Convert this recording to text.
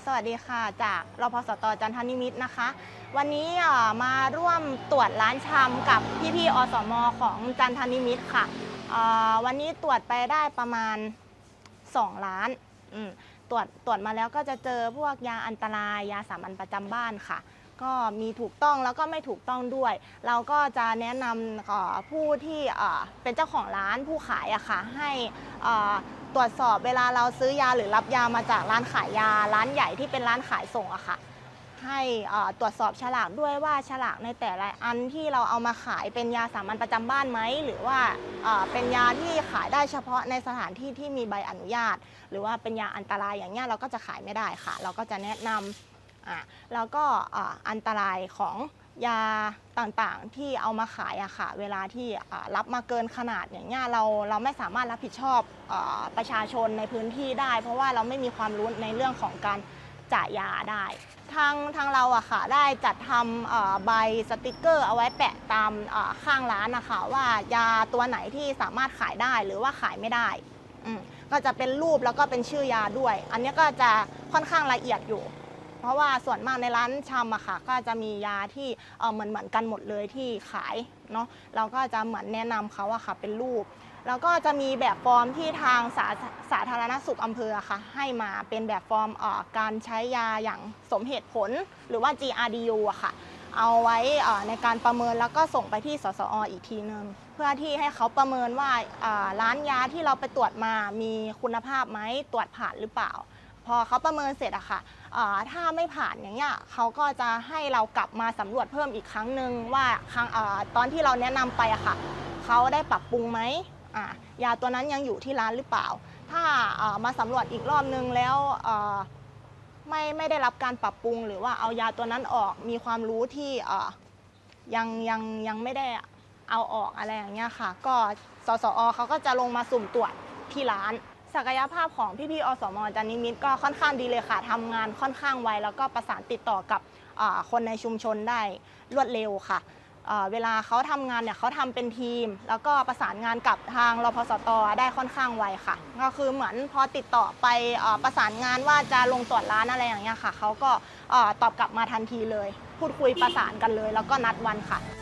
สวัสดีค่ะจากรพสตจันทนิมิตรนะคะวันนี้มาร่วมตรวจร้านชำกับพี่ๆอสมของจันทนิมิตรค่ะวันนี้ตรวจไปได้ประมาณ2 ล้านตรวจมาแล้วก็จะเจอพวกยาอันตรายยาสามัญประจำบ้านค่ะก็มีถูกต้องแล้วก็ไม่ถูกต้องด้วย เราก็จะแนะนำผู้ที่เป็นเจ้าของร้านผู้ขายอะค่ะให้ตรวจสอบเวลาเราซื้อยาหรือรับยามาจากร้านขายยาร้านใหญ่ที่เป็นร้านขายส่งอะค่ะให้ตรวจสอบฉลากด้วยว่าฉลากในแต่ละอันที่เราเอามาขายเป็นยาสามัญประจำบ้านไหมหรือว่าเป็นยาที่ขายได้เฉพาะในสถานที่ที่มีใบอนุญาตหรือว่าเป็นยาอันตรายอย่างเงี้ยเราก็จะขายไม่ได้ค่ะเราก็จะแนะนำแล้วก็อันตรายของยาต่างๆที่เอามาขายอะค่ะเวลาที่รับมาเกินขนาดอย่างเงี้ยเราไม่สามารถรับผิดชอบประชาชนในพื้นที่ได้เพราะว่าเราไม่มีความรู้ในเรื่องของการจ่ายยาได้ทางเราอะค่ะได้จัดทำใบสติกเกอร์เอาไว้แปะตามข้างร้านนะคะว่ายาตัวไหนที่สามารถขายได้หรือว่าขายไม่ได้ก็จะเป็นรูปแล้วก็เป็นชื่อยาด้วยอันนี้ก็จะค่อนข้างละเอียดอยู่เพราะว่าส่วนมากในร้านชำอะค่ะก็จะมียาที่เหมือนกันหมดเลยที่ขายเนาะเราก็จะเหมือนแนะนำเขาอะค่ะเป็นรูปแล้วก็จะมีแบบฟอร์มที่ทางสาธารณสุขอำเภอค่ะให้มาเป็นแบบฟอร์มการใช้ยาอย่างสมเหตุผลหรือว่า GRDU อะค่ะเอาไว้ในการประเมินแล้วก็ส่งไปที่สสอ.อีกทีนึงเพื่อที่ให้เขาประเมินว่าร้านยาที่เราไปตรวจมามีคุณภาพไหมตรวจผ่านหรือเปล่าพอเขาประเมินเสร็จอะค่ะถ้าไม่ผ่านอย่างเงี้ยเขาก็จะให้เรากลับมาสำรวจเพิ่มอีกครั้งหนึ่งว่าตอนที่เราแนะนำไปอะค่ะเขาได้ปรับปรุงไหมยาตัวนั้นยังอยู่ที่ร้านหรือเปล่าถ้ามาสำรวจอีกรอบนึงแล้วไม่ได้รับการปรับปรุงหรือว่าเอายาตัวนั้นออกมีความรู้ที่ยังไม่ได้เอาออกอะไรอย่างเงี้ยค่ะก็สสอ.เขาก็จะลงมาสุ่มตรวจที่ร้านศักยภาพของพี่ๆอสม.จันนิมิตรก็ค่อนข้างดีเลยค่ะทำงานค่อนข้างไวแล้วก็ประสานติดต่อกับคนในชุมชนได้รวดเร็วค่ะเวลาเขาทำงานเนี่ยเขาทำเป็นทีมแล้วก็ประสานงานกับทางรพสตได้ค่อนข้างไวค่ะก็คือเหมือนพอติดต่อไปประสานงานว่าจะลงตรวจร้านอะไรอย่างเงี้ยค่ะเขาก็ตอบกลับมาทันทีเลยพูดคุยประสานกันเลยแล้วก็นัดวันค่ะ